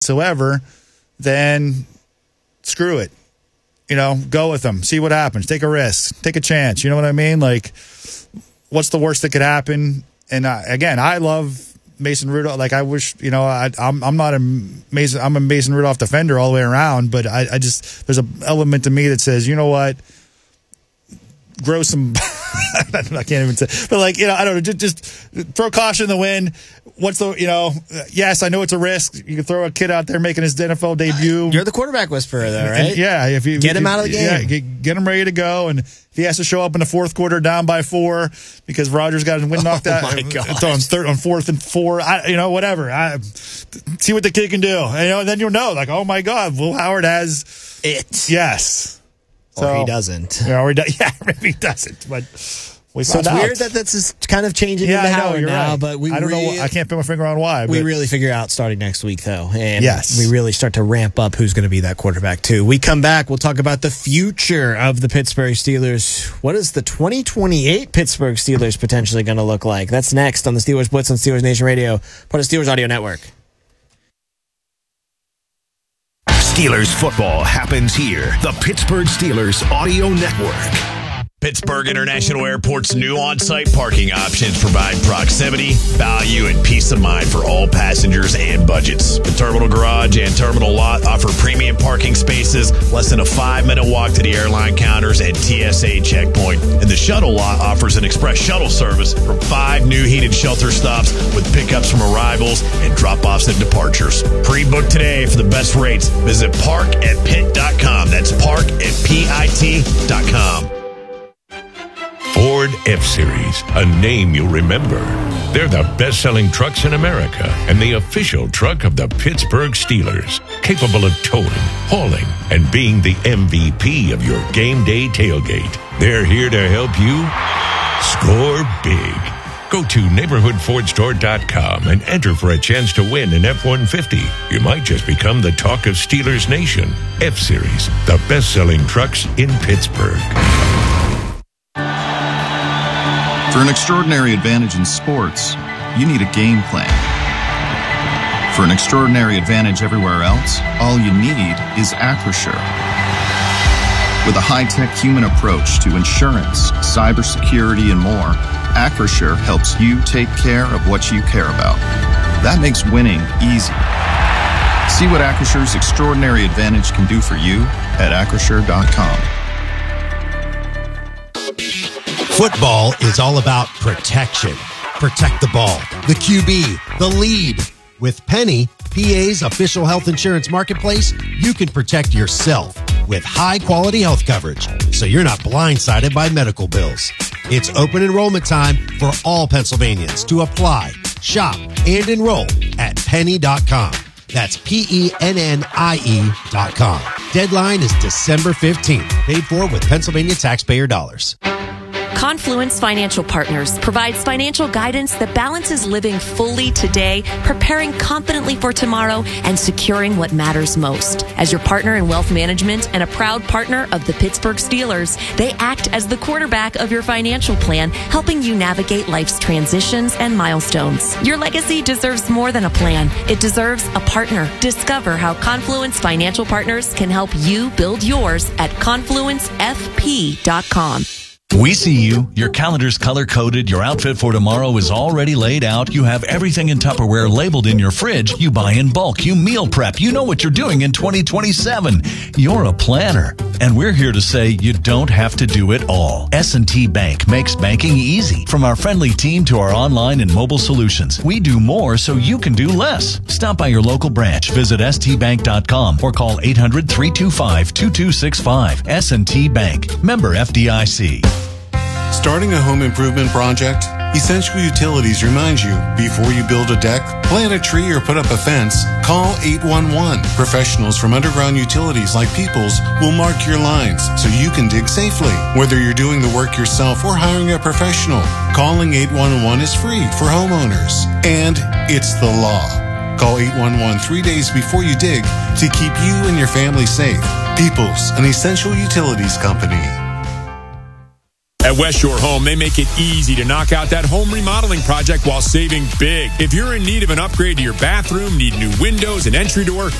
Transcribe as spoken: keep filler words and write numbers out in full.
whatsoever, then screw it. You know, go with them. See what happens. Take a risk. Take a chance. You know what I mean? Like, what's the worst that could happen? And uh, again, I love Mason Rudolph. Like, I wish, you know, I, I'm I'm not a Mason. I'm a Mason Rudolph defender all the way around. But I, I just there's an element to me that says, you know what, grow some. I can't even say, but like, you know, I don't know. Just, just throw caution in the wind. What's the, you know? Yes, I know it's a risk. You can throw a kid out there making his N F L debut. You're the quarterback whisperer, though, right? And, yeah, if you get if him you, out of the game, yeah, get, get him ready to go. And if he has to show up in the fourth quarter down by four because Rogers got his wind knocked oh out on third, on fourth and four, I, you know, whatever. I, see what the kid can do, and, you know, and then you'll know, like, oh my God, Will Howard has it. Yes, or so, he doesn't. Yeah, or he does. Yeah, maybe he doesn't, but. We so it's out. weird that that's just kind of changing yeah, into I know, Howard you're now, right. but we I don't really, know. I can't put my finger on why. We but. really figure out starting next week, though, and yes. we really start to ramp up who's going to be that quarterback too. We come back, we'll talk about the future of the Pittsburgh Steelers. What is the twenty twenty-eight Pittsburgh Steelers potentially going to look like? That's next on the Steelers Blitz on Steelers Nation Radio, part of Steelers Audio Network. Steelers football happens here. The Pittsburgh Steelers Audio Network. Pittsburgh International Airport's new on-site parking options provide proximity, value, and peace of mind for all passengers and budgets. The Terminal Garage and Terminal Lot offer premium parking spaces, less than a five-minute walk to the airline counters and T S A checkpoint. And the Shuttle Lot offers an express shuttle service from five new heated shelter stops with pickups from arrivals and drop-offs and departures. Pre-book today for the best rates. Visit park at pitt dot com. That's park at pitt dot com. Ford F-Series, a name you'll remember. They're the best-selling trucks in America and the official truck of the Pittsburgh Steelers, capable of towing, hauling, and being the M V P of your game day tailgate. They're here to help you score big. Go to neighborhood ford store dot com and enter for a chance to win an F one fifty. You might just become the talk of Steelers Nation. F-Series, the best-selling trucks in Pittsburgh. For an extraordinary advantage in sports, you need a game plan. For an extraordinary advantage everywhere else, all you need is Acrisure. With a high-tech human approach to insurance, cybersecurity, and more, Acrisure helps you take care of what you care about. That makes winning easy. See what Acrisure's extraordinary advantage can do for you at acrisure dot com. Football is all about protection. Protect the ball, the Q B, the lead. With Penny, P A's official health insurance marketplace, you can protect yourself with high-quality health coverage, so you're not blindsided by medical bills. It's open enrollment time for all Pennsylvanians to apply, shop, and enroll at penny dot com. That's P E N N I E dot com. Deadline is December fifteenth. Paid for with Pennsylvania taxpayer dollars. Confluence Financial Partners provides financial guidance that balances living fully today, preparing confidently for tomorrow, and securing what matters most. As your partner in wealth management and a proud partner of the Pittsburgh Steelers, they act as the quarterback of your financial plan, helping you navigate life's transitions and milestones. Your legacy deserves more than a plan. It deserves a partner. Discover how Confluence Financial Partners can help you build yours at confluence f p dot com. We see you. Your calendar's color-coded. Your outfit for tomorrow is already laid out. You have everything in Tupperware labeled in your fridge. You buy in bulk. You meal prep. You know what you're doing in twenty twenty-seven. You're a planner. And we're here to say you don't have to do it all. S and T Bank makes banking easy. From our friendly team to our online and mobile solutions, we do more so you can do less. Stop by your local branch. Visit s t bank dot com or call eight hundred, three two five, two two six five. S and T Bank. Member F D I C. Starting a home improvement project? Essential Utilities reminds you, before you build a deck, plant a tree, or put up a fence, call eight one one. Professionals from underground utilities like Peoples will mark your lines so you can dig safely. Whether you're doing the work yourself or hiring a professional, calling eight one one is free for homeowners. And it's the law. Call eight one one three days before you dig to keep you and your family safe. Peoples, an Essential Utilities company. At West Shore Home, they make it easy to knock out that home remodeling project while saving big. If you're in need of an upgrade to your bathroom, need new windows and entry door,